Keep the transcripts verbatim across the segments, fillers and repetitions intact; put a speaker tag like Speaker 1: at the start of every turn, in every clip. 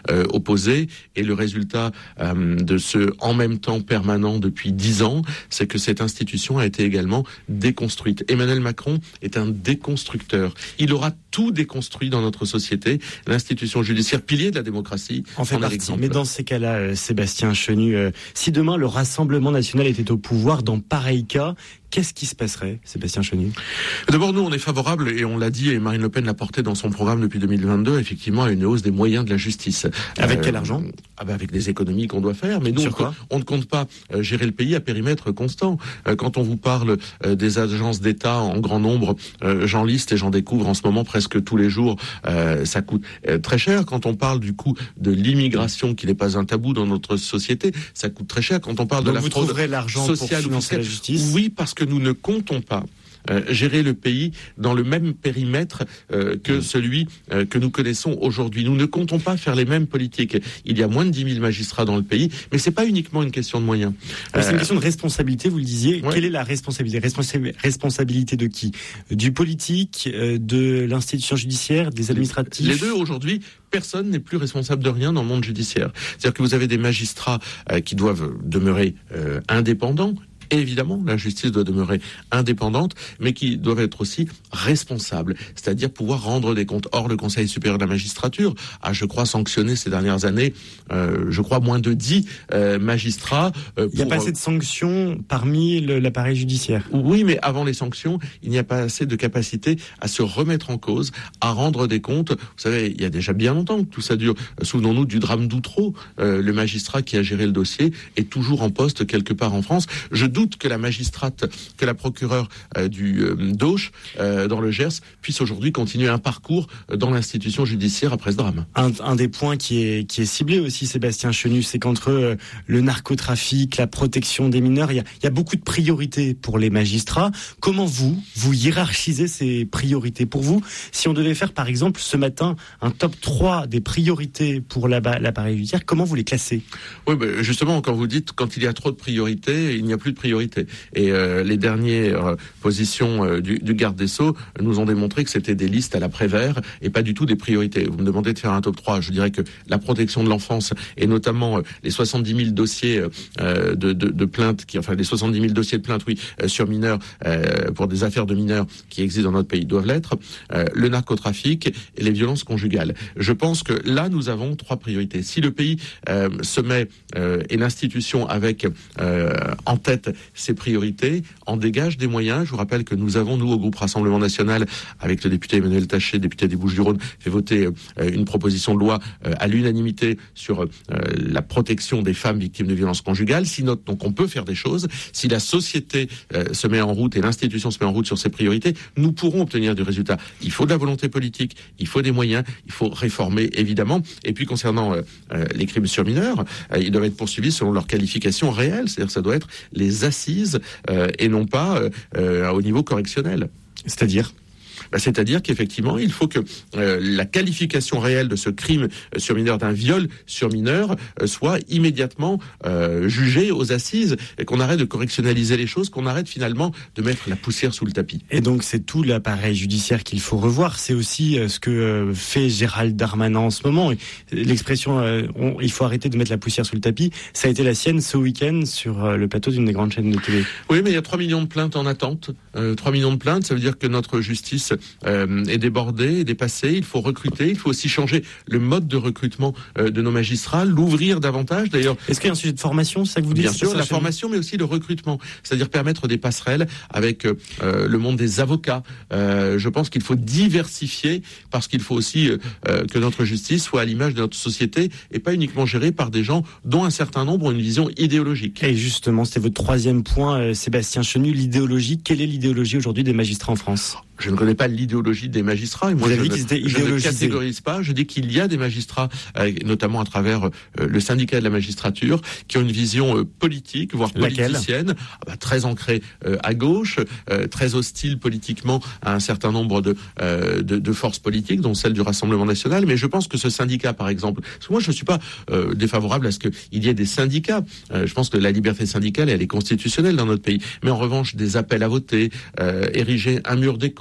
Speaker 1: euh, opposés. Et le résultat euh, de ce en même temps permanent depuis dix ans, c'est que cette institution a été également déconstruite. Emmanuel Macron est un déconstructeur. Il aura tout déconstruit dans notre société. L'institution judiciaire, pilier de la démocratie,
Speaker 2: en fait
Speaker 1: en
Speaker 2: partie.
Speaker 1: exemple.
Speaker 2: Mais dans ces cas-là, euh, Sébastien Chenu, euh, si demain le Rassemblement national était au pouvoir dans pareil cas, qu'est-ce qui se passerait, Sébastien Chenu ?
Speaker 1: D'abord, nous, on est favorable, et on l'a dit, et Marine Le Pen l'a porté dans son programme depuis deux mille vingt-deux, effectivement, à une hausse des moyens de la justice.
Speaker 2: Avec
Speaker 1: euh,
Speaker 2: quel argent ?
Speaker 1: ah ben Avec des économies qu'on doit faire. Mais nous,
Speaker 2: Sur
Speaker 1: on,
Speaker 2: quoi
Speaker 1: on ne compte pas euh, gérer le pays à périmètre constant. Euh, quand on vous parle euh, des agences d'État en grand nombre, euh, j'en liste et j'en découvre en ce moment presque tous les jours, euh, ça coûte euh, très cher. Quand on parle du coût de l'immigration, qui n'est pas un tabou dans notre société, ça coûte très cher. Quand on parle
Speaker 2: Donc
Speaker 1: de la
Speaker 2: vous
Speaker 1: fraude
Speaker 2: trouverez l'argent
Speaker 1: sociale
Speaker 2: pour
Speaker 1: ou
Speaker 2: financer
Speaker 1: fiscale,
Speaker 2: la justice ?
Speaker 1: oui, parce que nous ne comptons pas Euh, gérer le pays dans le même périmètre euh, que celui euh, que nous connaissons aujourd'hui. Nous ne comptons pas faire les mêmes politiques. Il y a moins de dix mille magistrats dans le pays, mais c'est pas uniquement une question de moyens.
Speaker 2: Euh, c'est une question de responsabilité, vous le disiez.
Speaker 1: Ouais.
Speaker 2: Quelle est la responsabilité ? Responsa- Responsabilité de qui ? Du politique, euh, de l'institution judiciaire, des administratifs ?
Speaker 1: Les deux aujourd'hui. Personne n'est plus responsable de rien dans le monde judiciaire. C'est-à-dire que vous avez des magistrats euh, qui doivent demeurer euh, indépendants. Et évidemment, la justice doit demeurer indépendante, mais qui doivent être aussi responsables, c'est-à-dire pouvoir rendre des comptes. Or, le Conseil supérieur de la magistrature a, je crois, sanctionné ces dernières années, euh, je crois, moins de dix euh, magistrats. Euh,
Speaker 2: il n'y a pas assez de sanctions parmi le, l'appareil judiciaire.
Speaker 1: Oui, mais avant les sanctions, il n'y a pas assez de capacité à se remettre en cause, à rendre des comptes. Vous savez, il y a déjà bien longtemps que tout ça dure. Souvenons-nous du drame d'Outreau. Euh, le magistrat qui a géré le dossier est toujours en poste quelque part en France. Je doute que la magistrate, que la procureure euh, du euh, d'Auch, euh, dans le Gers, puisse aujourd'hui continuer un parcours dans l'institution judiciaire après ce drame.
Speaker 2: Un, un des points qui est, qui est ciblé aussi, Sébastien Chenu, c'est qu'entre euh, le narcotrafic, la protection des mineurs, il y a, il y a beaucoup de priorités pour les magistrats. Comment vous, vous hiérarchisez ces priorités ? Pour vous, si on devait faire par exemple ce matin un top trois des priorités pour la, l'appareil judiciaire, comment vous les classez ?
Speaker 1: Oui, ben justement, quand vous dites quand il y a trop de priorités, il n'y a plus de priorités. Et euh, les dernières euh, positions euh, du, du garde des Sceaux nous ont démontré que c'était des listes à la Prévert et pas du tout des priorités. Vous me demandez de faire un top trois. Je dirais que la protection de l'enfance et notamment euh, les soixante-dix mille dossiers euh, de, de, de plaintes, qui, enfin les soixante-dix mille dossiers de plaintes, oui, euh, sur mineurs, euh, pour des affaires de mineurs qui existent dans notre pays doivent l'être, euh, le narcotrafic et les violences conjugales. Je pense que là, nous avons trois priorités. Si le pays euh, se met, euh, et l'institution avec euh, en tête ces priorités, en dégage des moyens. Je vous rappelle que nous avons, nous, au groupe Rassemblement National, avec le député Emmanuel Taché, député des Bouches-du-Rhône, fait voter euh, une proposition de loi euh, à l'unanimité sur euh, la protection des femmes victimes de violences conjugales. Si notre, donc on peut faire des choses. Si la société euh, se met en route et l'institution se met en route sur ces priorités, nous pourrons obtenir du résultat. Il faut de la volonté politique, il faut des moyens, il faut réformer, évidemment. Et puis, concernant euh, euh, les crimes sur mineurs, euh, ils doivent être poursuivis selon leur qualification réelle. C'est-à-dire que ça doit être les assises euh, et non pas euh, euh, au niveau correctionnel.
Speaker 2: C'est-à-dire ?
Speaker 1: Bah, c'est-à-dire qu'effectivement, il faut que euh, la qualification réelle de ce crime sur mineur, d'un viol sur mineur, euh, soit immédiatement euh, jugée aux assises, et qu'on arrête de correctionnaliser les choses, qu'on arrête finalement de mettre la poussière sous le tapis.
Speaker 2: Et donc c'est tout l'appareil judiciaire qu'il faut revoir. C'est aussi euh, ce que euh, fait Gérald Darmanin en ce moment. L'expression euh, on, il faut arrêter de mettre la poussière sous le tapis, ça a été la sienne ce week-end sur euh, le plateau d'une des grandes chaînes de télé.
Speaker 1: Oui, mais il y a trois millions de plaintes en attente. Euh, trois millions de plaintes, ça veut dire que notre justice Euh, est débordé, est dépassé. Il faut recruter, il faut aussi changer le mode de recrutement euh, de nos magistrats, l'ouvrir davantage. D'ailleurs,
Speaker 2: est-ce qu'il y a un sujet de formation, c'est ça que vous dites ?
Speaker 1: Bien sûr, la formation, mais aussi le recrutement, c'est-à-dire permettre des passerelles avec euh, le monde des avocats. Euh, je pense qu'il faut diversifier, parce qu'il faut aussi euh, que notre justice soit à l'image de notre société et pas uniquement gérée par des gens dont un certain nombre ont une vision idéologique.
Speaker 2: Et justement, c'était votre troisième point, euh, Sébastien Chenu, l'idéologie. Quelle est l'idéologie aujourd'hui des magistrats en France ?
Speaker 1: Je ne connais pas l'idéologie des magistrats. Et moi,
Speaker 2: Vous
Speaker 1: je,
Speaker 2: avez
Speaker 1: ne,
Speaker 2: dit qu'ils étaient
Speaker 1: je ne
Speaker 2: idéologisés.
Speaker 1: catégorise pas. Je dis qu'il y a des magistrats, euh, notamment à travers euh, le syndicat de la magistrature, qui ont une vision euh, politique, voire
Speaker 2: Laquelle ?
Speaker 1: politicienne, ah bah, très ancrée euh, à gauche, euh, très hostile politiquement à un certain nombre de, euh, de, de forces politiques, dont celle du Rassemblement National. Mais je pense que ce syndicat, par exemple, parce que moi, je ne suis pas euh, défavorable à ce qu'il y ait des syndicats. Euh, je pense que la liberté syndicale, elle est constitutionnelle dans notre pays. Mais en revanche, des appels à voter, euh, ériger un mur des comptes,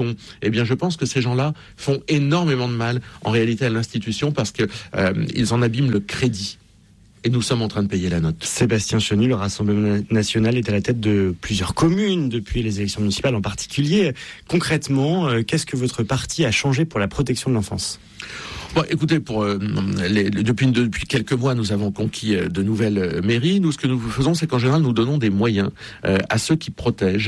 Speaker 1: Macron, eh bien, je pense que ces gens-là font énormément de mal, en réalité, à l'institution, parce que euh, ils en abîment le crédit. Et nous sommes en train de payer la note.
Speaker 2: Sébastien Chenu, le Rassemblement national est à la tête de plusieurs communes depuis les élections municipales en particulier. Concrètement, euh, qu'est-ce que votre parti a changé pour la protection de l'enfance ?
Speaker 1: Bon, écoutez, pour euh, les, depuis, depuis quelques mois, nous avons conquis euh, de nouvelles euh, mairies. Nous, ce que nous faisons, c'est qu'en général, nous donnons des moyens euh, à ceux qui protègent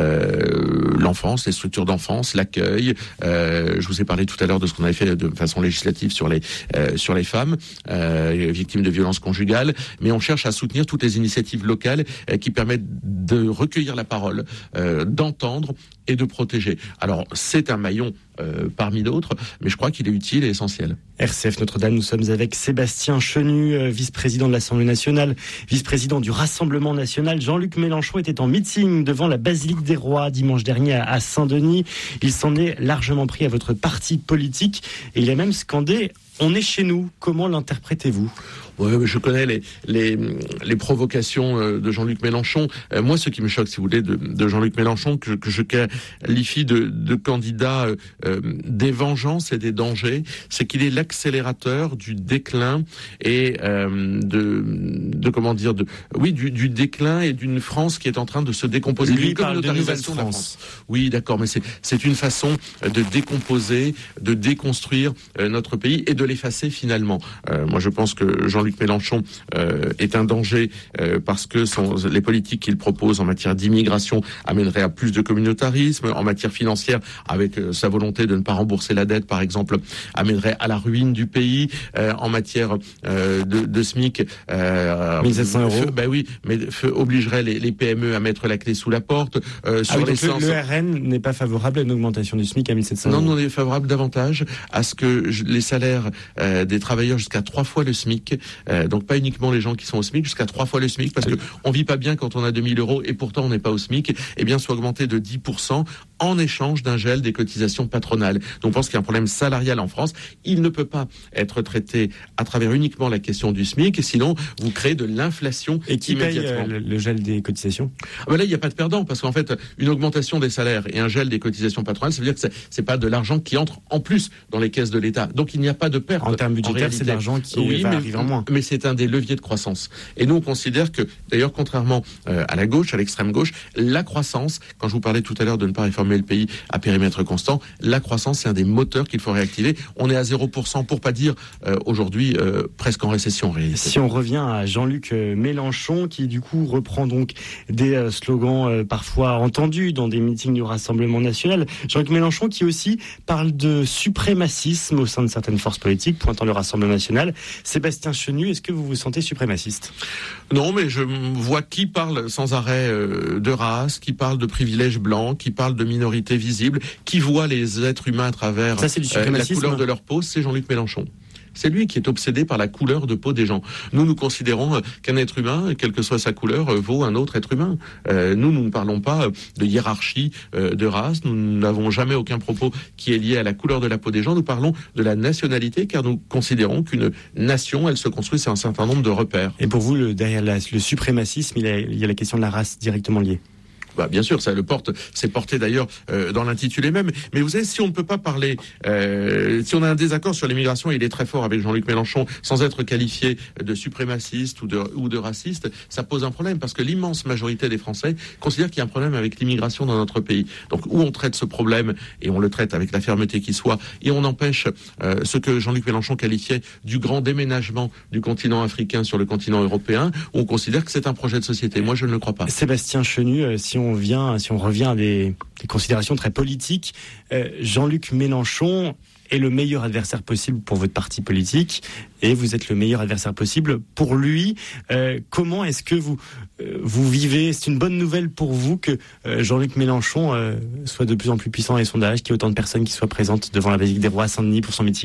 Speaker 1: euh, l'enfance, les structures d'enfance, l'accueil. Euh, je vous ai parlé tout à l'heure de ce qu'on avait fait de façon législative sur les euh, sur les femmes euh, victimes de violences conjugales. Mais on cherche à soutenir toutes les initiatives locales euh, qui permettent de recueillir la parole, euh, d'entendre et de protéger. Alors, c'est un maillon euh, parmi d'autres, mais je crois qu'il est utile et essentiel.
Speaker 2: R C F Notre-Dame, nous sommes avec Sébastien Chenu, euh, vice-président de l'Assemblée nationale, vice-président du Rassemblement national. Jean-Luc Mélenchon était en meeting devant la Basilique des Rois dimanche dernier à Saint-Denis. Il s'en est largement pris à votre parti politique et il a même scandé « On est chez nous ». Comment l'interprétez-vous ?
Speaker 1: Oui, je connais les, les, les provocations de Jean-Luc Mélenchon. Moi, ce qui me choque, si vous voulez, de, de Jean-Luc Mélenchon, que, que je qualifie de, de candidat euh, des vengeances et des dangers, c'est qu'il est l'accélérateur du déclin et euh, de, de comment dire, de, oui, du, du déclin et d'une France qui est en train de se décomposer.
Speaker 2: Lui parle de nouvelle France.
Speaker 1: De la France. Oui, d'accord, mais c'est, c'est une façon de décomposer, de déconstruire euh, notre pays et de l'effacer finalement. Euh, moi, je pense que Jean-Luc Jean-Luc Mélenchon euh, est un danger euh, parce que son, les politiques qu'il propose en matière d'immigration amèneraient à plus de communautarisme, en matière financière, avec euh, sa volonté de ne pas rembourser la dette, par exemple, amènerait à la ruine du pays, euh, en matière euh, de, de SMIC.
Speaker 2: Euh, mille sept cents euros.
Speaker 1: Feu, ben oui, mais feu, obligerait les, les P M E à mettre la clé sous la porte.
Speaker 2: Euh, sur ah oui, donc le, le R N n'est pas favorable à une augmentation du SMIC à mille sept cents euros.
Speaker 1: Non, nous on est favorable davantage à ce que je, les salaires euh, des travailleurs jusqu'à trois fois le SMIC, euh, donc pas uniquement les gens qui sont au SMIC, jusqu'à trois fois le SMIC, parce que on vit pas bien quand on a deux mille euros et pourtant on n'est pas au SMIC, eh bien soit augmenté de dix pour cent en échange d'un gel des cotisations patronales. Donc on pense qu'il y a un problème salarial en France. Il ne peut pas être traité à travers uniquement la question du SMIC, sinon vous créez de l'inflation.
Speaker 2: Et qui paye euh, le, le gel des cotisations?
Speaker 1: Ah ben là, il n'y a pas de perdant, parce qu'en fait, une augmentation des salaires et un gel des cotisations patronales, ça veut dire que c'est, c'est pas de l'argent qui entre en plus dans les caisses de l'État. Donc il n'y a pas de perte.
Speaker 2: En termes budgétaires, c'est de l'argent qui
Speaker 1: oui,
Speaker 2: va
Speaker 1: mais,
Speaker 2: arriver en moins.
Speaker 1: Mais c'est un des leviers de croissance. Et nous, on considère que, d'ailleurs, contrairement euh, à la gauche, à l'extrême gauche, la croissance, quand je vous parlais tout à l'heure de ne pas réformer le pays à périmètre constant, la croissance, c'est un des moteurs qu'il faut réactiver. On est à zéro pour cent, pour pas dire euh, aujourd'hui euh, presque en récession en réalité.
Speaker 2: Si on revient à Jean-Luc Mélenchon, qui du coup reprend donc des euh, slogans euh, parfois entendus dans des meetings du Rassemblement national. Jean-Luc Mélenchon qui aussi parle de suprémacisme au sein de certaines forces politiques, pointant le Rassemblement national. Sébastien Chenu, est-ce que vous vous sentez suprémaciste?
Speaker 1: Non, mais je vois qui parle sans arrêt euh, de race, qui parle de privilèges blancs, qui parle de minorités visibles, qui voit les êtres humains à travers
Speaker 2: Ça, c'est du
Speaker 1: euh, la
Speaker 2: suprémacisme.
Speaker 1: couleur de leur peau, c'est Jean-Luc Mélenchon. C'est lui qui est obsédé par la couleur de peau des gens. Nous, nous considérons qu'un être humain, quelle que soit sa couleur, vaut un autre être humain. Euh, nous, nous ne parlons pas de hiérarchie euh, de race. Nous n'avons jamais aucun propos qui est lié à la couleur de la peau des gens. Nous parlons de la nationalité, car nous considérons qu'une nation, elle se construit sur un certain nombre de repères.
Speaker 2: Et pour vous, le, derrière la, le suprémacisme, il y, a, il y a la question de la race directement liée.
Speaker 1: Bah, bien sûr, ça le porte, c'est porté d'ailleurs euh, dans l'intitulé même. Mais vous savez, si on ne peut pas parler, euh, si on a un désaccord sur l'immigration, il est très fort avec Jean-Luc Mélenchon, sans être qualifié de suprémaciste ou de, ou de raciste, ça pose un problème parce que l'immense majorité des Français considèrent qu'il y a un problème avec l'immigration dans notre pays. Donc, où on traite ce problème et on le traite avec la fermeté qui soit, et on empêche euh, ce que Jean-Luc Mélenchon qualifiait du grand déménagement du continent africain sur le continent européen, où on considère que c'est un projet de société. Moi, je ne le crois pas.
Speaker 2: Sébastien Chenu, euh, si on On vient, si on revient à des, des considérations très politiques, euh, Jean-Luc Mélenchon est le meilleur adversaire possible pour votre parti politique et vous êtes le meilleur adversaire possible pour lui. Euh, comment est-ce que vous euh, vous vivez? C'est une bonne nouvelle pour vous que euh, Jean-Luc Mélenchon euh, soit de plus en plus puissant dans les sondages, qu'il y ait autant de personnes qui soient présentes devant la Basilique des Rois à Saint-Denis pour son meeting?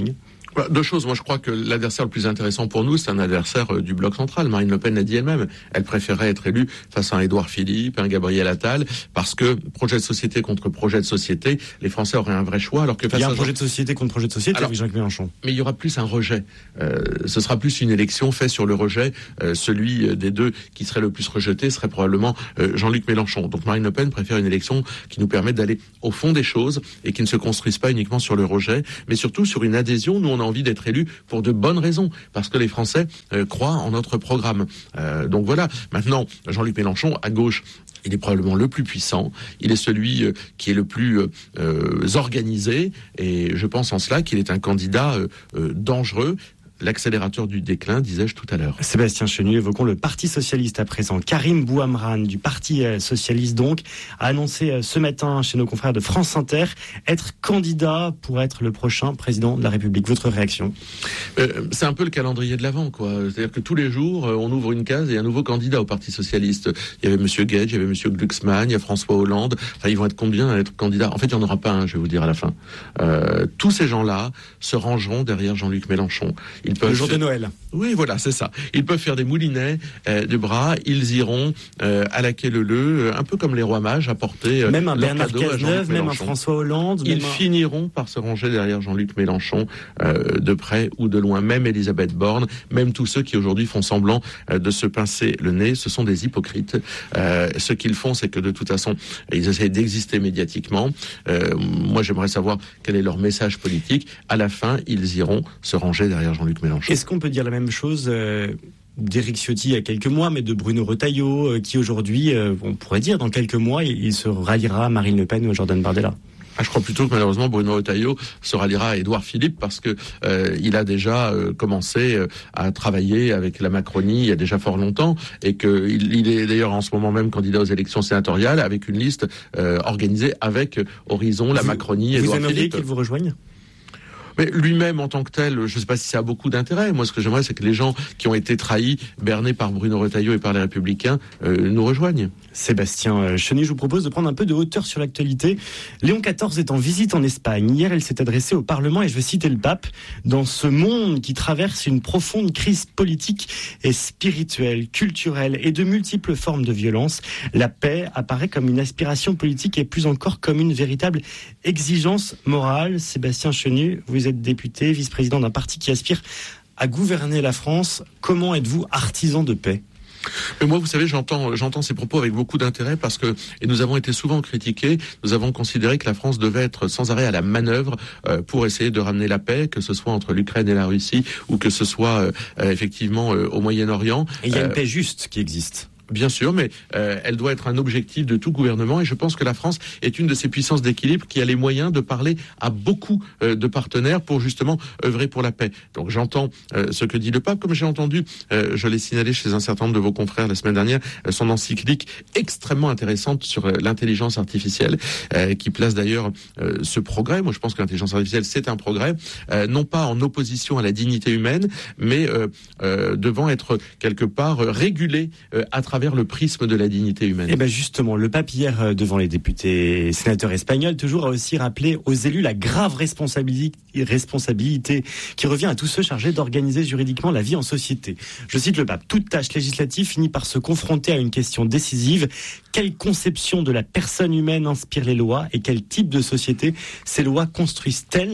Speaker 1: Bah, deux choses. Moi, je crois que l'adversaire le plus intéressant pour nous, c'est un adversaire euh, du bloc central. Marine Le Pen l'a dit elle-même. Elle préférait être élue face à un Édouard Philippe, un Gabriel Attal, parce que projet de société contre projet de société, les Français auraient un vrai choix. Alors que face
Speaker 2: il y a un
Speaker 1: à
Speaker 2: projet de société contre projet de société
Speaker 1: alors,
Speaker 2: avec Jean-Luc Mélenchon.
Speaker 1: Mais il y aura plus un rejet. Euh, ce sera plus une élection faite sur le rejet. Euh, celui des deux qui serait le plus rejeté serait probablement euh, Jean-Luc Mélenchon. Donc Marine Le Pen préfère une élection qui nous permet d'aller au fond des choses et qui ne se construise pas uniquement sur le rejet, mais surtout sur une adhésion. Nous, on a envie d'être élus pour de bonnes raisons, parce que les Français euh, croient en notre programme. Euh, donc voilà. Maintenant, Jean-Luc Mélenchon, à gauche, il est probablement le plus puissant. Il est celui euh, qui est le plus euh, organisé, et je pense en cela qu'il est un candidat euh, euh, dangereux. L'accélérateur du déclin, disais-je tout à l'heure.
Speaker 2: Sébastien Chenu, évoquons le Parti Socialiste à présent. Karim Bouhamran, du Parti Socialiste donc, a annoncé ce matin chez nos confrères de France Inter être candidat pour être le prochain président de la République. Votre réaction ?
Speaker 1: euh, C'est un peu le calendrier de l'Avent, quoi. C'est-à-dire que tous les jours, on ouvre une case et un nouveau candidat au Parti Socialiste. Il y avait Monsieur Guedj, il y avait Monsieur Glucksmann, il y a François Hollande. Enfin, ils vont être combien à être candidats ? En fait, il n'y en aura pas un, je vais vous dire à la fin. Euh, tous ces gens-là se rangeront derrière Jean-Luc Mélenchon. Ils peuvent
Speaker 2: le jour
Speaker 1: faire...
Speaker 2: de Noël.
Speaker 1: Oui, voilà, c'est ça. Ils peuvent faire des moulinets euh, de bras. Ils iront euh, à la quai Leleu, un peu comme les rois mages, apporter euh,
Speaker 2: même un
Speaker 1: leur
Speaker 2: Bernard
Speaker 1: cadeau à
Speaker 2: Cazeneuve,
Speaker 1: Jean-Luc
Speaker 2: même un
Speaker 1: Mélenchon.
Speaker 2: François Hollande.
Speaker 1: Ils
Speaker 2: même un...
Speaker 1: finiront par se ranger derrière Jean-Luc Mélenchon, euh, de près ou de loin. Même Elisabeth Borne, même tous ceux qui aujourd'hui font semblant euh, de se pincer le nez, ce sont des hypocrites. Euh, ce qu'ils font, c'est que de toute façon, ils essaient d'exister médiatiquement. Euh, moi, j'aimerais savoir quel est leur message politique. À la fin, ils iront se ranger derrière Jean-Luc Mélenchon.
Speaker 2: Est-ce qu'on peut dire la même chose euh, d'Éric Ciotti il y a quelques mois, mais de Bruno Retailleau, euh, qui aujourd'hui, euh, on pourrait dire, dans quelques mois, il, il se ralliera à Marine Le Pen ou à Jordan Bardella?
Speaker 1: Ah, je crois plutôt que malheureusement Bruno Retailleau se ralliera à Édouard Philippe parce que euh, il a déjà euh, commencé euh, à travailler avec la Macronie il y a déjà fort longtemps et que il, il est d'ailleurs en ce moment même candidat aux élections sénatoriales avec une liste euh, organisée avec Horizon, la
Speaker 2: vous,
Speaker 1: Macronie,
Speaker 2: Édouard Philippe. Vous
Speaker 1: Philippe.
Speaker 2: aimeriez qu'il vous rejoigne ?
Speaker 1: Mais lui-même en tant que tel, je ne sais pas si ça a beaucoup d'intérêt. Moi, ce que j'aimerais, c'est que les gens qui ont été trahis, bernés par Bruno Retailleau et par les Républicains, euh, nous rejoignent.
Speaker 2: Sébastien Chenu, je vous propose de prendre un peu de hauteur sur l'actualité. Léon quatorze est en visite en Espagne. Hier, elle s'est adressée au Parlement et je vais citer le pape. Dans ce monde qui traverse une profonde crise politique et spirituelle, culturelle et de multiples formes de violence, la paix apparaît comme une aspiration politique et plus encore comme une véritable exigence morale. Sébastien Chenu, vous êtes député, vice-président d'un parti qui aspire à gouverner la France. Comment êtes-vous artisan de paix ?
Speaker 1: Mais moi, vous savez, j'entends, j'entends ces propos avec beaucoup d'intérêt parce que, et nous avons été souvent critiqués, nous avons considéré que la France devait être sans arrêt à la manœuvre euh, pour essayer de ramener la paix, que ce soit entre l'Ukraine et la Russie ou que ce soit euh, effectivement euh, au Moyen-Orient.
Speaker 2: Et il y a
Speaker 1: euh,
Speaker 2: une paix juste qui existe.
Speaker 1: Bien sûr, mais euh, elle doit être un objectif de tout gouvernement et je pense que la France est une de ces puissances d'équilibre qui a les moyens de parler à beaucoup euh, de partenaires pour justement œuvrer pour la paix. Donc j'entends euh, ce que dit le pape, comme j'ai entendu, euh, je l'ai signalé chez un certain nombre de vos confrères la semaine dernière, euh, son encyclique extrêmement intéressante sur euh, l'intelligence artificielle, euh, qui place d'ailleurs euh, ce progrès. Moi je pense que l'intelligence artificielle c'est un progrès, euh, non pas en opposition à la dignité humaine, mais euh, euh, devant être quelque part euh, régulé euh, à travers le prisme de la dignité humaine.
Speaker 2: Et bien justement, le pape hier devant les députés et sénateurs espagnols toujours a aussi rappelé aux élus la grave responsabilité, responsabilité qui revient à tous ceux chargés d'organiser juridiquement la vie en société. Je cite le pape, toute tâche législative finit par se confronter à une question décisive. Quelle conception de la personne humaine inspire les lois et quel type de société ces lois construisent-elles ?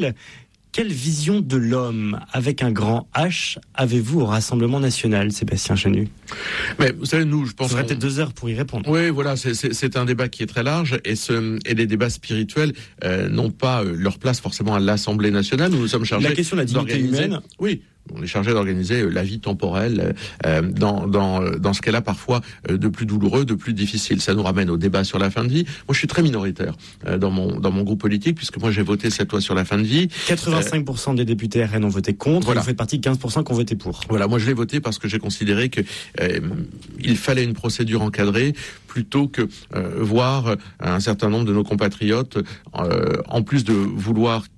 Speaker 2: Quelle vision de l'homme, avec un grand H, avez-vous au Rassemblement National, Sébastien Chenu ?
Speaker 1: Mais vous savez, nous, je pense...
Speaker 2: Ça aurait peut-être deux heures pour y répondre.
Speaker 1: Oui, voilà, c'est, c'est, c'est un débat qui est très large et, ce, et les débats spirituels euh, n'ont pas euh, leur place forcément à l'Assemblée nationale où nous sommes chargés...
Speaker 2: La question de la dignité humaine...
Speaker 1: Oui. On est chargé d'organiser la vie temporelle euh, dans, dans, dans ce qu'elle a parfois de plus douloureux, de plus difficile. Ça nous ramène au débat sur la fin de vie. Moi, je suis très minoritaire euh, dans mon dans mon groupe politique, puisque moi, j'ai voté cette loi sur la fin de vie.
Speaker 2: quatre-vingt-cinq pour cent euh, des députés R N ont voté contre, voilà. Vous faites partie de quinze pour cent qui ont voté pour.
Speaker 1: Voilà, moi, je l'ai voté parce que j'ai considéré que euh, il fallait une procédure encadrée plutôt que euh, voir un certain nombre de nos compatriotes, euh, en plus de vouloir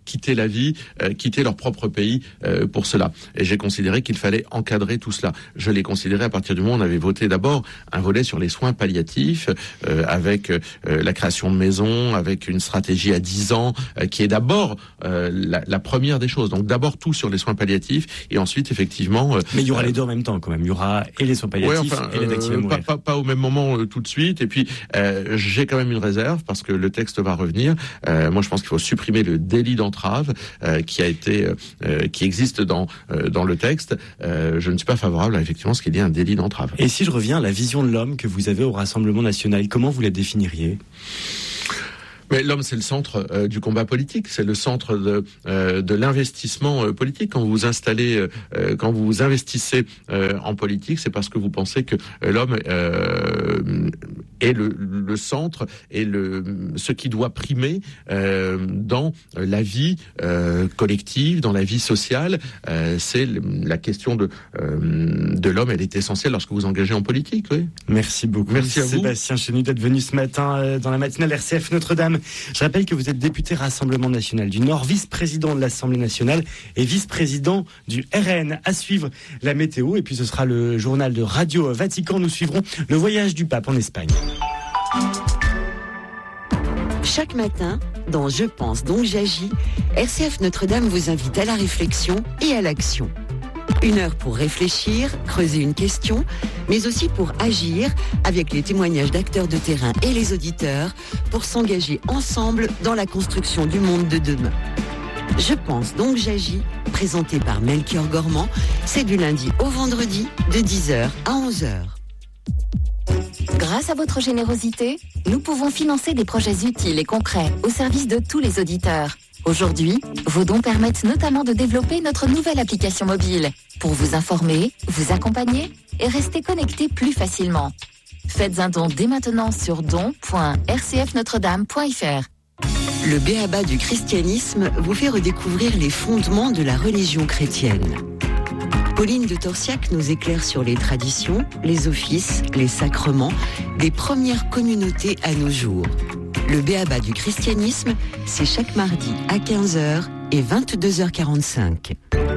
Speaker 1: quitter la vie, euh, quitter leur propre pays euh, pour cela. Et j'ai considéré qu'il fallait encadrer tout cela. Je l'ai considéré à partir du moment où on avait voté d'abord un volet sur les soins palliatifs, euh, avec euh, la création de maisons, avec une stratégie à dix ans, euh, qui est d'abord euh, la, la première des choses. Donc d'abord tout sur les soins palliatifs, et ensuite effectivement... Euh,
Speaker 2: Mais il y aura
Speaker 1: euh,
Speaker 2: les deux en même temps quand même. Il y aura et les soins palliatifs, ouais, enfin, et l'aide active à mourir.
Speaker 1: Pas, pas, pas au même moment euh, tout de suite. Et puis euh, j'ai quand même une réserve parce que le texte va revenir. Euh, moi je pense qu'il faut supprimer le délit d'entrave euh, qui a été, euh, qui existe dans euh, dans le texte. Euh, je ne suis pas favorable à effectivement ce qu'il y ait un délit d'entrave.
Speaker 2: Et si je reviens à la vision de l'homme que vous avez au Rassemblement national, comment vous la définiriez ?
Speaker 1: Mais l'homme, c'est le centre euh, du combat politique, c'est le centre de, euh, de l'investissement euh, politique. Quand vous vous installez, euh, quand vous vous investissez euh, en politique, c'est parce que vous pensez que euh, l'homme euh, est le, le centre et le ce qui doit primer euh, dans la vie euh, collective, dans la vie sociale. Euh, c'est la question de euh, de l'homme, elle est essentielle lorsque vous engagez en politique. Oui.
Speaker 2: Merci beaucoup.
Speaker 1: Merci à vous.
Speaker 2: Sébastien Chenu d'être venu ce matin euh, dans la matinale R C F Notre-Dame. Je rappelle que vous êtes député Rassemblement National du Nord, vice-président de l'Assemblée nationale et vice-président du R N. À suivre la météo, et puis ce sera le journal de Radio Vatican. Nous suivrons le voyage du pape en Espagne.
Speaker 3: Chaque matin, dans Je pense donc j'agis, R C F Notre-Dame vous invite à la réflexion et à l'action. Une heure pour réfléchir, creuser une question, mais aussi pour agir avec les témoignages d'acteurs de terrain et les auditeurs pour s'engager ensemble dans la construction du monde de demain. Je pense donc j'agis, présenté par Melchior Gormand, c'est du lundi au vendredi de dix heures à onze heures.
Speaker 4: Grâce à votre générosité, nous pouvons financer des projets utiles et concrets au service de tous les auditeurs. Aujourd'hui, vos dons permettent notamment de développer notre nouvelle application mobile pour vous informer, vous accompagner et rester connecté plus facilement. Faites un don dès maintenant sur don point r c f notre dame point f r.
Speaker 3: Le B.A.B.A. du christianisme vous fait redécouvrir les fondements de la religion chrétienne. Pauline de Torsiac nous éclaire sur les traditions, les offices, les sacrements des premières communautés à nos jours. Le B.A.B.A. du christianisme, c'est chaque mardi à quinze heures et vingt-deux heures quarante-cinq.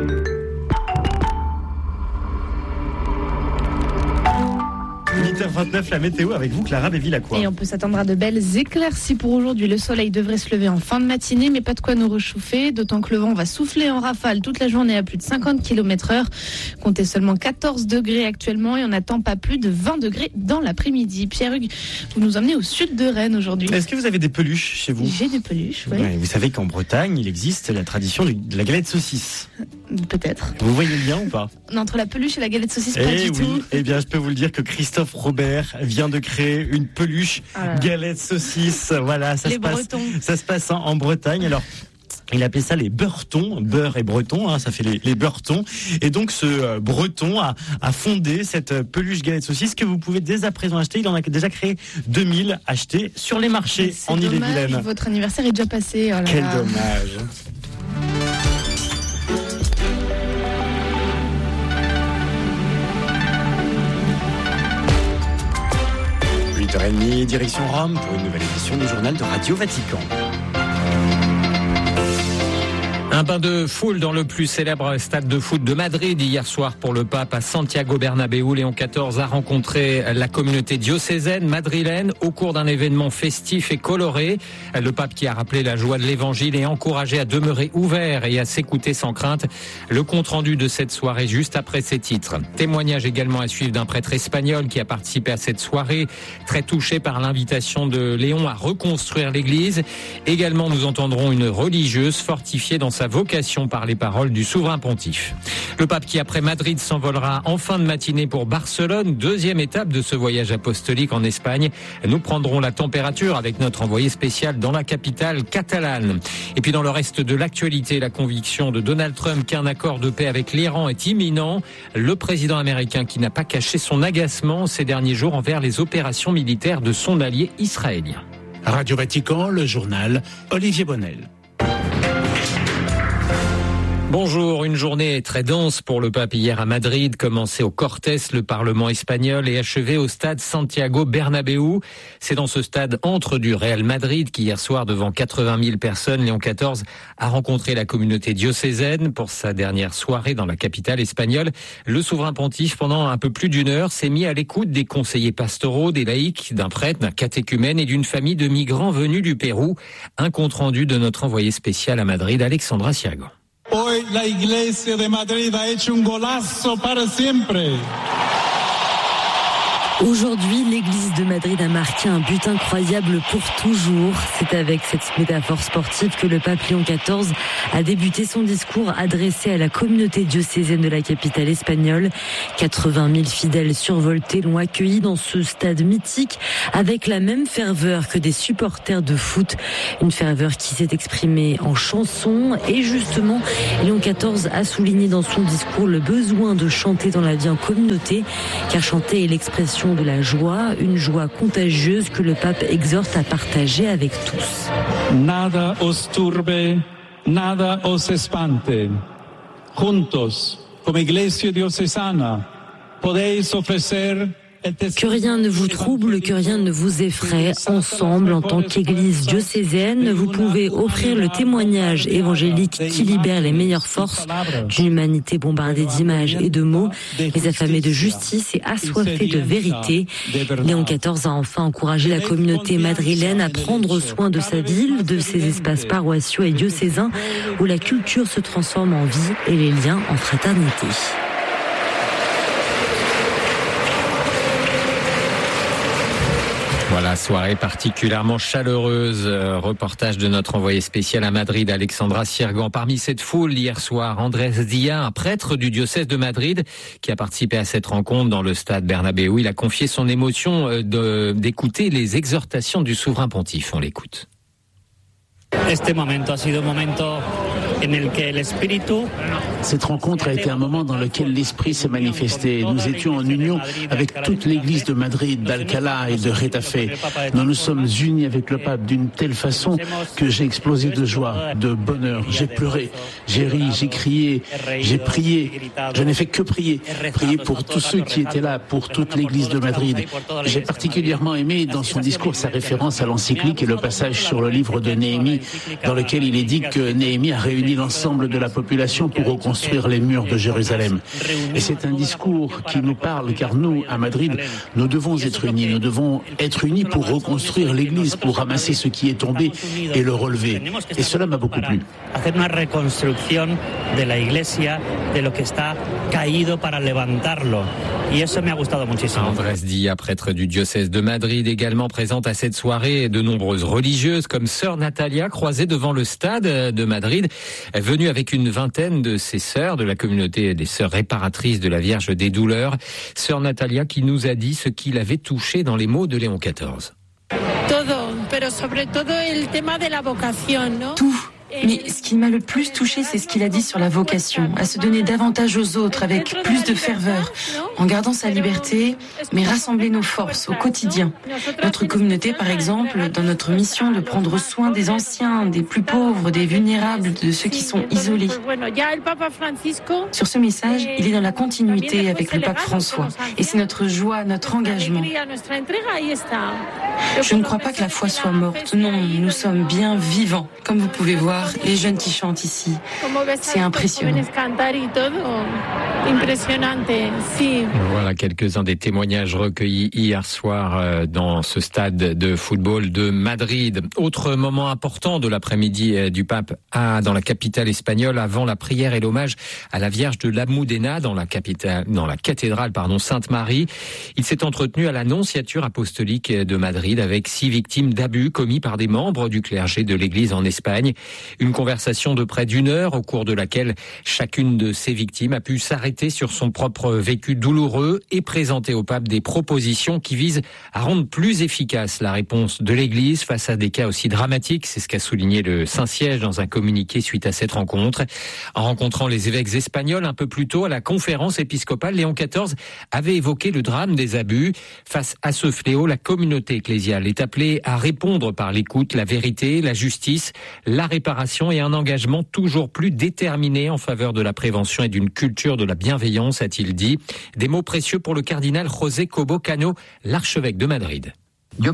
Speaker 2: huit heures vingt-neuf, la météo avec vous, Clara Béville-Lacroix.
Speaker 5: Et on peut s'attendre à de belles éclaircies pour aujourd'hui. Le soleil devrait se lever en fin de matinée, mais pas de quoi nous réchauffer, d'autant que le vent va souffler en rafale toute la journée à plus de cinquante kilomètres heure. Comptez seulement quatorze degrés actuellement et on n'attend pas plus de vingt degrés dans l'après-midi. Pierre-Hugues, vous nous emmenez au sud de Rennes aujourd'hui.
Speaker 2: Est-ce que vous avez des peluches chez vous ?
Speaker 5: J'ai des peluches, oui.
Speaker 2: Ouais, vous savez qu'en Bretagne, il existe la tradition de la galette saucisse.
Speaker 5: Peut-être.
Speaker 2: Vous voyez le lien ou pas ?
Speaker 5: Entre la peluche et la galette saucisse, pas
Speaker 2: eh
Speaker 5: du
Speaker 2: oui.
Speaker 5: tout.
Speaker 2: Eh bien, je peux vous le dire que Christophe Robert vient de créer une peluche
Speaker 5: ah
Speaker 2: galette saucisse. Voilà, ça
Speaker 5: les
Speaker 2: se passe.
Speaker 5: Bretons.
Speaker 2: Ça se passe en, en Bretagne. Alors. Il appelait ça les beurretons, beurre et breton, hein, ça fait les, les beurretons. Et donc ce euh, breton a, a fondé cette peluche galette saucisse que vous pouvez dès à présent acheter. Il en a déjà créé deux mille achetés sur les marchés
Speaker 5: c'est
Speaker 2: en
Speaker 5: dommage,
Speaker 2: Ille-et-Vilaine.
Speaker 5: Votre anniversaire est déjà passé. Oh là
Speaker 2: Quel
Speaker 5: là.
Speaker 2: dommage. huit heures trente, direction Rome pour une nouvelle édition du journal de Radio Vatican.
Speaker 6: Un bain de foule dans le plus célèbre stade de foot de Madrid hier soir pour le pape à Santiago Bernabéu. Léon quatorze a rencontré la communauté diocésaine madrilène au cours d'un événement festif et coloré. Le pape qui a rappelé la joie de l'évangile et encouragé à demeurer ouvert et à s'écouter sans crainte. Le compte-rendu de cette soirée juste après ces titres. Témoignage également à suivre d'un prêtre espagnol qui a participé à cette soirée, très touché par l'invitation de Léon à reconstruire l'église. Également, nous entendrons une religieuse fortifiée dans sa vocation par les paroles du souverain pontife. Le pape qui, après Madrid, s'envolera en fin de matinée pour Barcelone, deuxième étape de ce voyage apostolique en Espagne. Nous prendrons la température avec notre envoyé spécial dans la capitale catalane. Et puis dans le reste de l'actualité, la conviction de Donald Trump qu'un accord de paix avec l'Iran est imminent. Le président américain qui n'a pas caché son agacement ces derniers jours envers les opérations militaires de son allié israélien.
Speaker 7: Radio Vatican, le journal Olivier Bonnel.
Speaker 6: Bonjour, une journée très dense pour le pape hier à Madrid, commencé au Cortés, le Parlement espagnol, et achevé au stade Santiago Bernabéu. C'est dans ce stade entre du Real Madrid qui hier soir, devant quatre-vingt mille personnes, Léon quatorze a rencontré la communauté diocésaine pour sa dernière soirée dans la capitale espagnole. Le souverain pontife, pendant un peu plus d'une heure, s'est mis à l'écoute des conseillers pastoraux, des laïcs, d'un prêtre, d'un catéchumène et d'une famille de migrants venus du Pérou. Un compte-rendu de notre envoyé spécial à Madrid, Alexandra Siago.
Speaker 7: Hoy la Iglesia de Madrid ha hecho un golazo para siempre.
Speaker 8: Aujourd'hui, l'église de Madrid a marqué un but incroyable pour toujours. C'est avec cette métaphore sportive que le pape Léon quatorze a débuté son discours adressé à la communauté diocésaine de la capitale espagnole. quatre-vingt mille fidèles survoltés l'ont accueilli dans ce stade mythique avec la même ferveur que des supporters de foot. Une ferveur qui s'est exprimée en chansons. Et justement, Léon quatorze a souligné dans son discours le besoin de chanter dans la vie en communauté, car chanter est l'expression de la joie, une joie contagieuse que le pape exhorte à partager avec tous.
Speaker 7: Nada os turbe, nada os espante. Juntos, como Iglesia diocesana, podéis ofrecer.
Speaker 8: Que rien ne vous trouble, que rien ne vous effraie. Ensemble, en tant qu'Église diocésaine, vous pouvez offrir le témoignage évangélique qui libère les meilleures forces d'une humanité bombardée d'images et de mots, les affamés de justice et assoiffés de vérité. Léon quatorze a enfin encouragé la communauté madrilène à prendre soin de sa ville, de ses espaces paroissiaux et diocésains, où la culture se transforme en vie et les liens en fraternité.
Speaker 6: Voilà, soirée particulièrement chaleureuse. Reportage de notre envoyé spécial à Madrid, Alexandra Sirgan. Parmi cette foule, hier soir, Andrés Dia, un prêtre du diocèse de Madrid, qui a participé à cette rencontre dans le stade Bernabéu. Il a confié son émotion de, d'écouter les exhortations du souverain pontife. On l'écoute.
Speaker 9: Cette rencontre a été un moment dans lequel l'Esprit s'est manifesté. Nous étions en union avec toute l'église de Madrid, d'Alcalá et de Rétafe. Nous nous sommes unis avec le pape d'une telle façon que j'ai explosé de joie, de bonheur. J'ai pleuré, j'ai ri, j'ai crié, j'ai prié. Je n'ai fait que prier. Prier pour tous ceux qui étaient là, pour toute l'église de Madrid. J'ai particulièrement aimé dans son discours sa référence à l'encyclique et le passage sur le livre de Néhémie, dans lequel il est dit que Néhémie a réuni l'ensemble de la population pour reconstruire les murs de Jérusalem. Et c'est un discours qui nous parle, car nous, à Madrid, nous devons être unis. Nous devons être unis pour reconstruire l'église, pour ramasser ce qui est tombé et le relever. Et cela m'a beaucoup plu.
Speaker 6: Andrés Dia, prêtre du diocèse de Madrid, également présente à cette soirée de nombreuses religieuses comme sœur Natalia, croisée devant le stade de Madrid, venue avec une vingtaine de ses sœurs de la communauté des sœurs réparatrices de la Vierge des Douleurs. Sœur Natalia qui nous a dit ce qui l'avait touchée dans les mots de Léon quatorze.
Speaker 10: Tout. Mais ce qui m'a le plus touché, c'est ce qu'il a dit sur la vocation, à se donner davantage aux autres avec plus de ferveur, en gardant sa liberté, mais rassembler nos forces au quotidien. Notre communauté, par exemple, dans notre mission de prendre soin des anciens, des plus pauvres, des vulnérables, de ceux qui sont isolés. Sur ce message, il est dans la continuité avec le pape François. Et c'est notre joie, notre engagement. Je ne crois pas que la foi soit morte. Non, nous sommes bien vivants, comme vous pouvez voir. Les jeunes qui chantent ici, c'est impressionnant.
Speaker 6: Voilà quelques-uns des témoignages recueillis hier soir dans ce stade de football de Madrid. Autre moment important de l'après-midi du pape à, dans la capitale espagnole, avant la prière et l'hommage à la Vierge de l'Almudena dans la capitale, dans la cathédrale, pardon, Sainte-Marie. Il s'est entretenu à l'Annonciature apostolique de Madrid avec six victimes d'abus commis par des membres du clergé de l'Église en Espagne. Une conversation de près d'une heure au cours de laquelle chacune de ces victimes a pu s'arrêter sur son propre vécu douloureux douloureux et présenter au pape des propositions qui visent à rendre plus efficace la réponse de l'Église face à des cas aussi dramatiques. C'est ce qu'a souligné le Saint-Siège dans un communiqué suite à cette rencontre. En rencontrant les évêques espagnols un peu plus tôt à la conférence épiscopale, Léon quatorze avait évoqué le drame des abus. Face à ce fléau, la communauté ecclésiale est appelée à répondre par l'écoute, la vérité, la justice, la réparation et un engagement toujours plus déterminé en faveur de la prévention et d'une culture de la bienveillance, a-t-il dit. Des mots précieux pour le cardinal José Cobo Cano, l'archevêque de Madrid.
Speaker 9: Je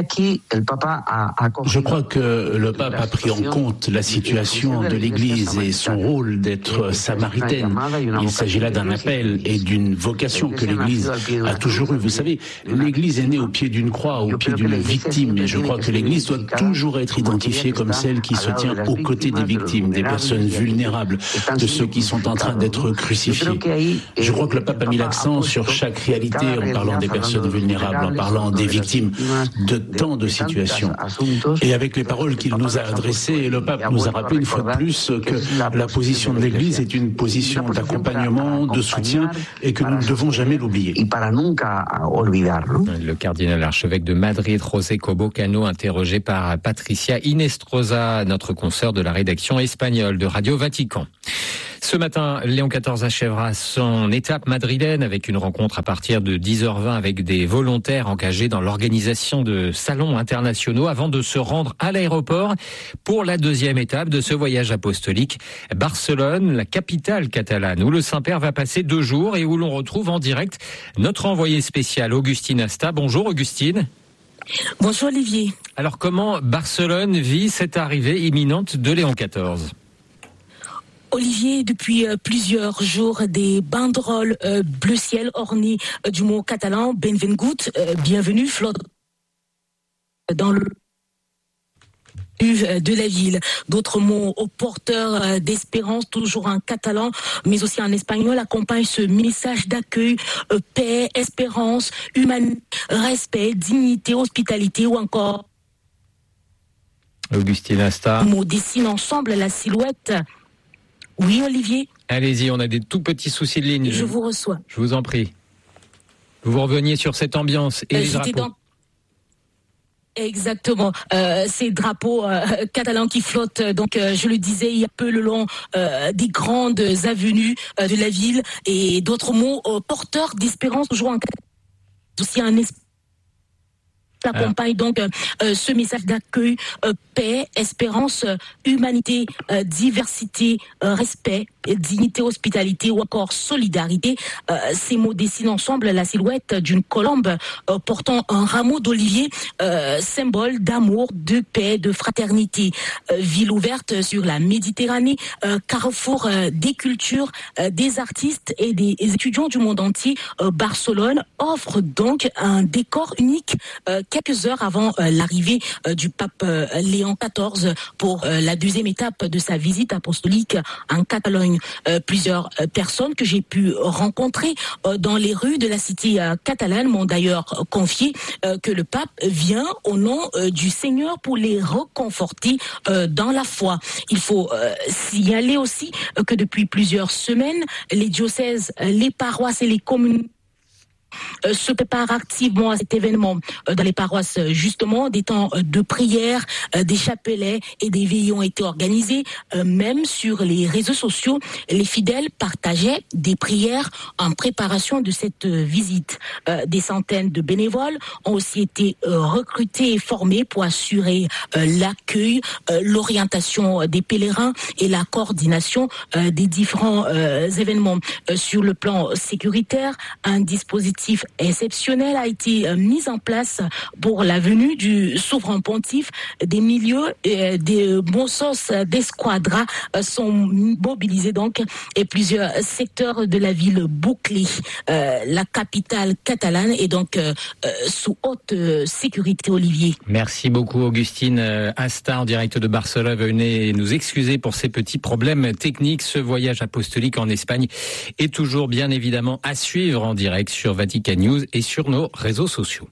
Speaker 9: crois que le pape a pris en compte la situation de l'Église et son rôle d'être samaritaine. Il s'agit là d'un appel et d'une vocation que l'Église a toujours eue. Vous savez, l'Église est née au pied d'une croix, au pied d'une victime. Et je crois que l'Église doit toujours être identifiée comme celle qui se tient aux côtés des victimes, des personnes vulnérables, de ceux qui sont en train d'être crucifiés. Je crois que le pape a mis l'accent sur chaque réalité en parlant des personnes vulnérables, en parlant des victimes de tant de situations. Et avec les paroles qu'il nous a adressées, le pape nous a rappelé une fois de plus que la position de l'Église est une position d'accompagnement, de soutien, et que nous ne devons jamais l'oublier.
Speaker 6: Le cardinal archevêque de Madrid, José Cobo Cano, interrogé par Patricia Inestrosa, notre consoeur de la rédaction espagnole de Radio Vatican. Ce matin, Léon quatorze achèvera son étape madrilène avec une rencontre à partir de dix heures vingt avec des volontaires engagés dans l'organisation de salons internationaux avant de se rendre à l'aéroport pour la deuxième étape de ce voyage apostolique. Barcelone, la capitale catalane, où le Saint-Père va passer deux jours et où l'on retrouve en direct notre envoyé spécial Augustine Asta. Bonjour Augustine.
Speaker 11: Bonjour Olivier.
Speaker 6: Alors comment Barcelone vit cette arrivée imminente de Léon quatorze ?
Speaker 11: Olivier, depuis euh, plusieurs jours, des banderoles euh, bleu ciel ornées euh, du mot catalan Benvingut, euh, bienvenue, flottent dans le de la ville. D'autres mots aux porteurs d'espérance, toujours en catalan, mais aussi en espagnol, accompagnent ce message d'accueil, euh, paix, espérance, humanité, respect, dignité, hospitalité ou encore...
Speaker 6: Augustine Asta.
Speaker 11: Mots dessinent ensemble la silhouette. Oui, Olivier.
Speaker 6: Allez-y, on a des tout petits soucis de ligne.
Speaker 11: Je vous reçois.
Speaker 6: Je vous en prie. Vous reveniez sur cette ambiance et euh, les drapeaux. Dans...
Speaker 11: Exactement. Euh, ces drapeaux euh, catalans qui flottent, donc euh, je le disais, il y a peu le long euh, des grandes avenues euh, de la ville et d'autres mots euh, porteurs d'espérance, toujours en aussi un espoir. Accompagne donc euh, ce message d'accueil, euh, paix, espérance, euh, humanité, euh, diversité, euh, respect, dignité, hospitalité ou encore solidarité. Euh, ces mots dessinent ensemble la silhouette d'une colombe euh, portant un rameau d'olivier, euh, symbole d'amour, de paix, de fraternité. Euh, ville ouverte sur la Méditerranée, euh, carrefour euh, des cultures, euh, des artistes et des étudiants du monde entier. Euh, Barcelone offre donc un décor unique euh, quelques heures avant euh, l'arrivée euh, du pape euh, Léon quatorze pour euh, la deuxième étape de sa visite apostolique en Catalogne. Euh, plusieurs euh, personnes que j'ai pu rencontrer euh, dans les rues de la cité euh, catalane m'ont d'ailleurs euh, confié euh, que le pape vient au nom euh, du Seigneur pour les reconforter euh, dans la foi. Il faut euh, signaler aussi euh, que depuis plusieurs semaines, les diocèses, les paroisses et les communes Euh, se prépare activement à cet événement euh, dans les paroisses. Justement, des temps euh, de prière, euh, des chapelets et des veillées ont été organisés. Euh, même sur les réseaux sociaux, les fidèles partageaient des prières en préparation de cette euh, visite. Euh, des centaines de bénévoles ont aussi été euh, recrutés et formés pour assurer euh, l'accueil, euh, l'orientation des pèlerins et la coordination euh, des différents euh, événements. Euh, sur le plan sécuritaire, un dispositif exceptionnel a été euh, mis en place pour la venue du souverain pontife. Des milieux et des Mossos d'Esquadra euh, sont mobilisés donc et plusieurs secteurs de la ville bouclés. Euh, la capitale catalane est donc euh, euh, sous haute euh, sécurité, Olivier.
Speaker 6: Merci beaucoup Augustine Asta en direct de Barcelone. Venez nous excuser pour ces petits problèmes techniques. Ce voyage apostolique en Espagne est toujours bien évidemment à suivre en direct sur Vatican News et sur nos réseaux sociaux.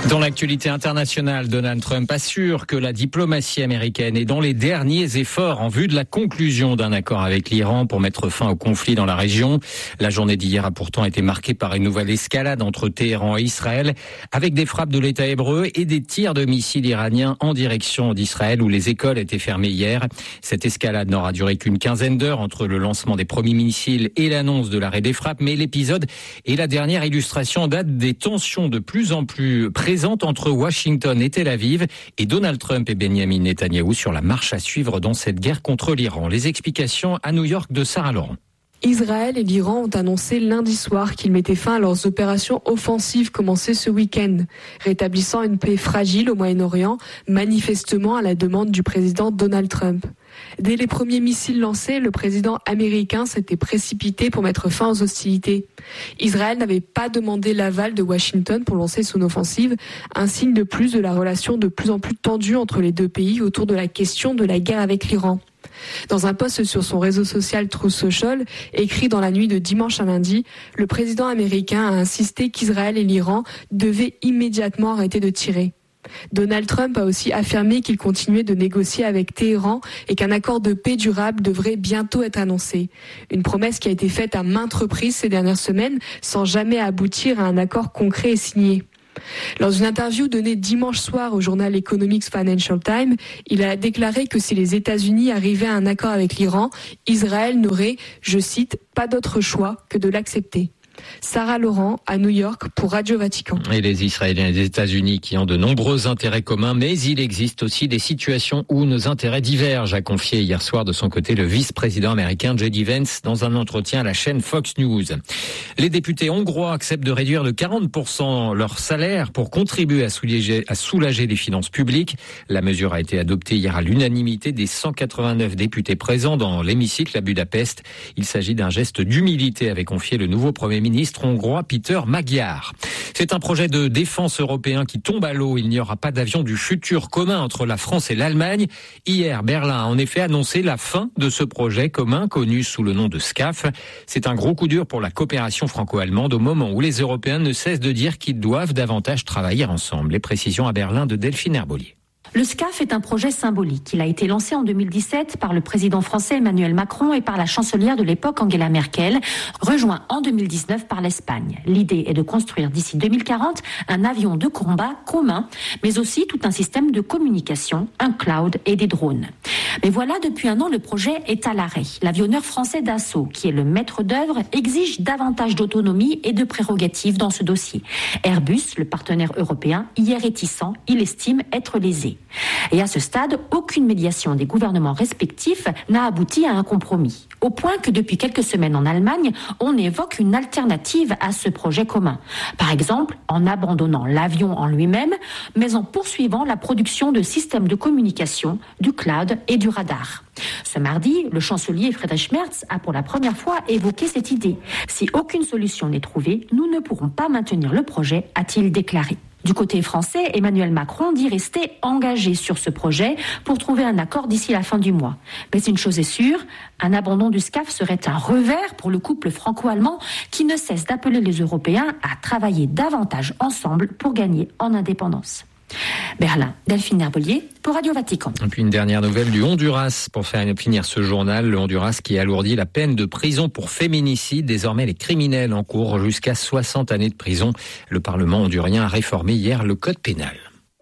Speaker 6: Dans l'actualité internationale, Donald Trump assure que la diplomatie américaine est dans les derniers efforts en vue de la conclusion d'un accord avec l'Iran pour mettre fin au conflit dans la région. La journée d'hier a pourtant été marquée par une nouvelle escalade entre Téhéran et Israël, avec des frappes de l'État hébreu et des tirs de missiles iraniens en direction d'Israël où les écoles étaient fermées hier. Cette escalade n'aura duré qu'une quinzaine d'heures entre le lancement des premiers missiles et l'annonce de l'arrêt des frappes, mais l'épisode est la dernière illustration date des tensions de plus en plus présentes entre Washington et Tel Aviv et Donald Trump et Benjamin Netanyahou sur la marche à suivre dans cette guerre contre l'Iran. Les explications à New York de Sarah Laurent.
Speaker 12: Israël et l'Iran ont annoncé lundi soir qu'ils mettaient fin à leurs opérations offensives commencées ce week-end, rétablissant une paix fragile au Moyen-Orient, manifestement à la demande du président Donald Trump. Dès les premiers missiles lancés, le président américain s'était précipité pour mettre fin aux hostilités. Israël n'avait pas demandé l'aval de Washington pour lancer son offensive, un signe de plus de la relation de plus en plus tendue entre les deux pays autour de la question de la guerre avec l'Iran. Dans un post sur son réseau social Truth Social, écrit dans la nuit de dimanche à lundi, le président américain a insisté qu'Israël et l'Iran devaient immédiatement arrêter de tirer. Donald Trump a aussi affirmé qu'il continuait de négocier avec Téhéran et qu'un accord de paix durable devrait bientôt être annoncé. Une promesse qui a été faite à maintes reprises ces dernières semaines sans jamais aboutir à un accord concret et signé. Dans une interview donnée dimanche soir au journal Economics Financial Times, il a déclaré que si les États-Unis arrivaient à un accord avec l'Iran, Israël n'aurait, je cite, pas d'autre choix que de l'accepter. Sarah Laurent à New York pour Radio Vatican.
Speaker 6: Et les Israéliens et les États-Unis qui ont de nombreux intérêts communs, mais il existe aussi des situations où nos intérêts divergent, a confié hier soir de son côté le vice-président américain J D Vance dans un entretien à la chaîne Fox News. Les députés hongrois acceptent de réduire de quarante pour cent leur salaire pour contribuer à soulager, à soulager les finances publiques. La mesure a été adoptée hier à l'unanimité des cent quatre-vingt-neuf députés présents dans l'hémicycle à Budapest. Il s'agit d'un geste d'humilité, avait confié le nouveau Premier ministre ministre hongrois Peter Magyar. C'est un projet de défense européen qui tombe à l'eau. Il n'y aura pas d'avion du futur commun entre la France et l'Allemagne. Hier, Berlin a en effet annoncé la fin de ce projet commun connu sous le nom de SCAF. C'est un gros coup dur pour la coopération franco-allemande au moment où les Européens ne cessent de dire qu'ils doivent davantage travailler ensemble. Les précisions à Berlin de Delphine Herbolier.
Speaker 13: Le SCAF est un projet symbolique. Il a été lancé en deux mille dix-sept par le président français Emmanuel Macron et par la chancelière de l'époque Angela Merkel, rejoint en deux mille dix-neuf par l'Espagne. L'idée est de construire d'ici deux mille quarante un avion de combat commun, mais aussi tout un système de communication, un cloud et des drones. Mais voilà, depuis un an, le projet est à l'arrêt. L'avionneur français Dassault, qui est le maître d'œuvre, exige davantage d'autonomie et de prérogatives dans ce dossier. Airbus, le partenaire européen, y est réticent. Il estime être lésé. Et à ce stade, aucune médiation des gouvernements respectifs n'a abouti à un compromis. Au point que depuis quelques semaines en Allemagne, on évoque une alternative à ce projet commun. Par exemple, en abandonnant l'avion en lui-même, mais en poursuivant la production de systèmes de communication, du cloud et du radar. Ce mardi, le chancelier Friedrich Merz a pour la première fois évoqué cette idée. Si aucune solution n'est trouvée, nous ne pourrons pas maintenir le projet, a-t-il déclaré. Du côté français, Emmanuel Macron dit rester engagé sur ce projet pour trouver un accord d'ici la fin du mois. Mais une chose est sûre, un abandon du SCAF serait un revers pour le couple franco-allemand qui ne cesse d'appeler les Européens à travailler davantage ensemble pour gagner en indépendance. Berlin, Delphine Herbolier pour Radio Vatican.
Speaker 6: Et puis une dernière nouvelle du Honduras pour faire finir ce journal. Le Honduras qui alourdit la peine de prison pour féminicide. Désormais, les criminels encourent jusqu'à soixante années de prison. Le Parlement hondurien a réformé hier le code pénal.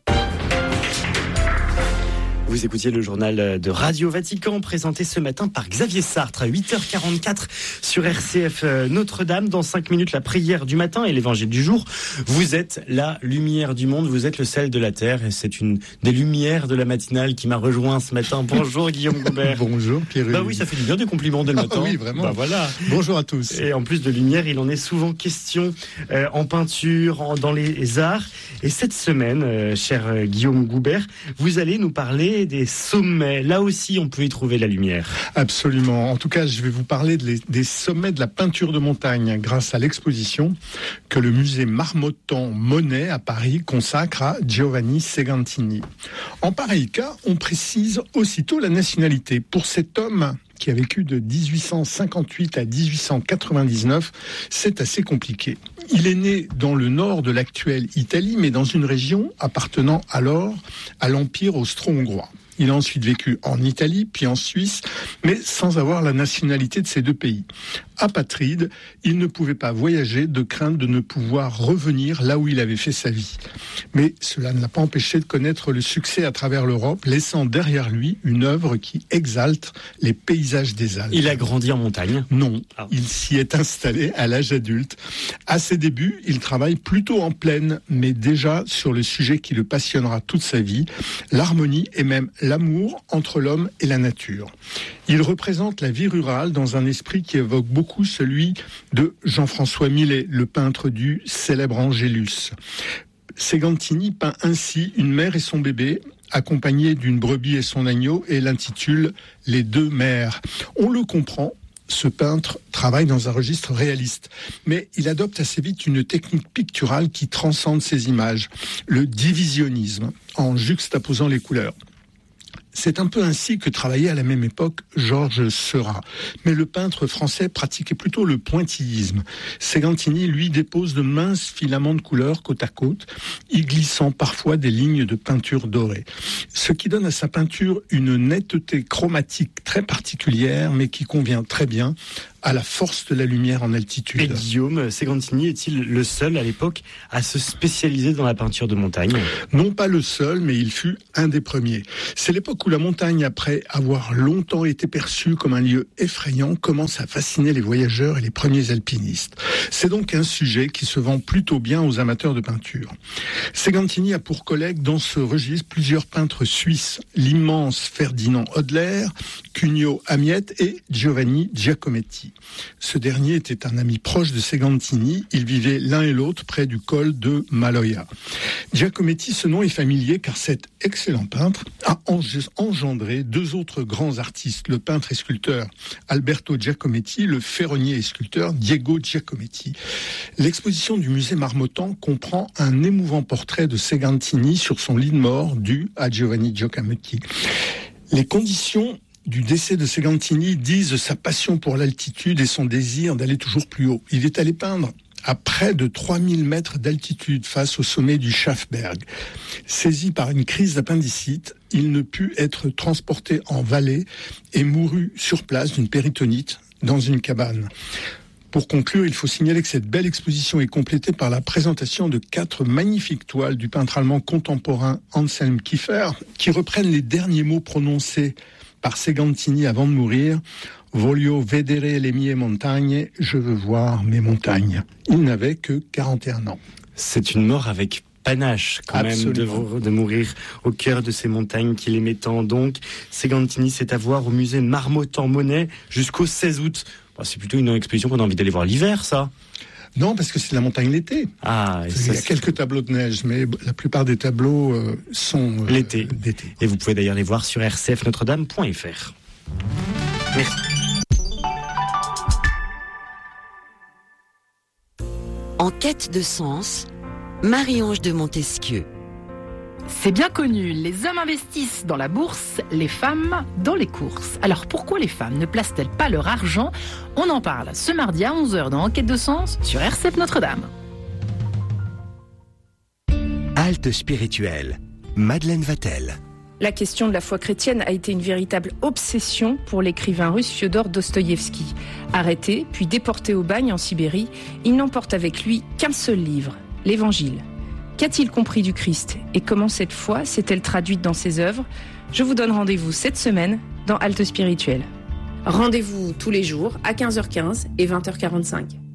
Speaker 2: Vous écoutiez le journal de Radio Vatican présenté ce matin par Xavier Sartre à huit heures quarante-quatre sur R C F Notre-Dame. Dans cinq minutes, la prière du matin et l'évangile du jour. Vous êtes la lumière du monde, vous êtes le sel de la terre et c'est une des lumières de la matinale qui m'a rejoint ce matin. Bonjour Guillaume Goubert.
Speaker 14: Bonjour Pierre.
Speaker 2: Bah oui, ça fait du bien des compliments dès le matin.
Speaker 14: Ah oui, vraiment.
Speaker 2: Bah voilà.
Speaker 14: Bonjour à tous.
Speaker 2: Et en plus de lumière, il en est souvent question euh, en peinture, en, dans les arts. Et cette semaine, euh, cher euh, Guillaume Goubert, vous allez nous parler des sommets. Là aussi, on peut y trouver la lumière.
Speaker 14: Absolument. En tout cas, je vais vous parler de les, des sommets de la peinture de montagne grâce à l'exposition que le musée Marmottan-Monet à Paris consacre à Giovanni Segantini. En pareil cas, on précise aussitôt la nationalité. Pour cet homme qui a vécu de dix-huit cent cinquante-huit à dix-huit cent quatre-vingt-dix-neuf, c'est assez compliqué. Il est né dans le nord de l'actuelle Italie, mais dans une région appartenant alors à l'Empire austro-hongrois. Il a ensuite vécu en Italie, puis en Suisse, mais sans avoir la nationalité de ces deux pays. Apatride, il ne pouvait pas voyager de crainte de ne pouvoir revenir là où il avait fait sa vie. Mais cela ne l'a pas empêché de connaître le succès à travers l'Europe, laissant derrière lui une œuvre qui exalte les paysages des Alpes.
Speaker 2: Il a grandi en montagne ?
Speaker 14: Non, ah. il s'y est installé à l'âge adulte. À ses débuts, il travaille plutôt en plaine, mais déjà sur le sujet qui le passionnera toute sa vie, l'harmonie et même l'amour entre l'homme et la nature. Il représente la vie rurale dans un esprit qui évoque beaucoup celui de Jean-François Millet, le peintre du célèbre Angélus. Segantini peint ainsi une mère et son bébé, accompagnés d'une brebis et son agneau, et l'intitule « Les deux mères ». On le comprend, ce peintre travaille dans un registre réaliste, mais il adopte assez vite une technique picturale qui transcende ses images, le divisionnisme, en juxtaposant les couleurs. C'est un peu ainsi que travaillait à la même époque Georges Seurat. Mais le peintre français pratiquait plutôt le pointillisme. Segantini, lui, dépose de minces filaments de couleurs côte à côte, y glissant parfois des lignes de peinture dorée. Ce qui donne à sa peinture une netteté chromatique très particulière, mais qui convient très bien à la force de la lumière en altitude.
Speaker 2: Et Guillaume, Segantini est-il le seul à l'époque à se spécialiser dans la peinture de montagne ?
Speaker 14: Non pas le seul, mais il fut un des premiers. C'est l'époque où la montagne, après avoir longtemps été perçue comme un lieu effrayant, commence à fasciner les voyageurs et les premiers alpinistes. C'est donc un sujet qui se vend plutôt bien aux amateurs de peinture. Segantini a pour collègues dans ce registre plusieurs peintres suisses, l'immense Ferdinand Hodler, Cugno Amiette et Giovanni Giacometti. Ce dernier était un ami proche de Segantini. Ils vivaient l'un et l'autre près du col de Maloja. Giacometti, ce nom est familier car cet excellent peintre a engendré deux autres grands artistes, le peintre et sculpteur Alberto Giacometti, le ferronnier et sculpteur Diego Giacometti. L'exposition du musée Marmottan comprend un émouvant portrait de Segantini sur son lit de mort dû à Giovanni Giacometti. Les conditions du décès de Segantini disent sa passion pour l'altitude et son désir d'aller toujours plus haut. Il est allé peindre à près de trois mille mètres d'altitude face au sommet du Schafberg. Saisi par une crise d'appendicite, il ne put être transporté en Valais et mourut sur place d'une péritonite dans une cabane. Pour conclure, il faut signaler que cette belle exposition est complétée par la présentation de quatre magnifiques toiles du peintre allemand contemporain Anselm Kiefer, qui reprennent les derniers mots prononcés par Segantini avant de mourir. Voglio vedere le mie montagne, je veux voir mes montagnes. Il n'avait que quarante et un ans.
Speaker 2: C'est une mort avec panache quand Absolument. même de, de mourir au cœur de ces montagnes qu'il aimait tant. Donc, Segantini, c'est à voir au musée Marmottan-Monet jusqu'au seize août. Bon, c'est plutôt une exposition qu'on a envie d'aller voir l'hiver, ça.
Speaker 14: Non, parce que c'est la montagne l'été.
Speaker 2: Ah,
Speaker 14: il y a quelques tableaux de neige, mais la plupart des tableaux euh, sont euh,
Speaker 2: l'été.
Speaker 14: d'été.
Speaker 2: Et vous pouvez d'ailleurs les voir sur r c f notre dame point f r. Merci.
Speaker 3: En quête de sens, Marie-Ange de Montesquieu.
Speaker 15: C'est bien connu, les hommes investissent dans la bourse, les femmes dans les courses. Alors pourquoi les femmes ne placent-elles pas leur argent ? On en parle ce mardi à onze heures dans Enquête de sens sur R C F Notre-Dame.
Speaker 16: Halte spirituelle, Madeleine Vatel.
Speaker 17: La question de la foi chrétienne a été une véritable obsession pour l'écrivain russe Fiodor Dostoïevski. Arrêté, puis déporté au bagne en Sibérie, il n'emporte avec lui qu'un seul livre, l'Évangile. Qu'a-t-il compris du Christ et comment cette foi s'est-elle traduite dans ses œuvres ? Je vous donne rendez-vous cette semaine dans Halte spirituelle. Rendez-vous tous les jours à quinze heures quinze et vingt heures quarante-cinq.